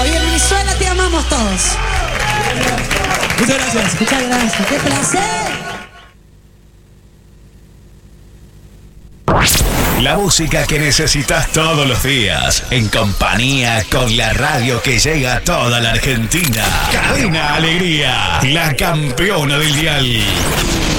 Javier Brizuela, te amamos todos. Muchas gracias. Muchas gracias. ¡Qué placer! La música que necesitas todos los días, en compañía con la radio que llega a toda la Argentina. Cadena Alegría, la campeona del dial.